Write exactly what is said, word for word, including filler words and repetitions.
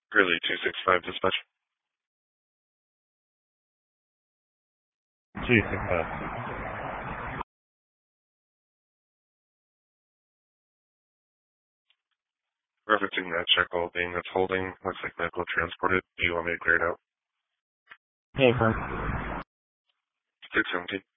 Gurley two six five dispatch. two six five. Referencing that check all being that's holding. Looks like medical transported. Do you want me to clear it out? Hey, firm. six seventeen.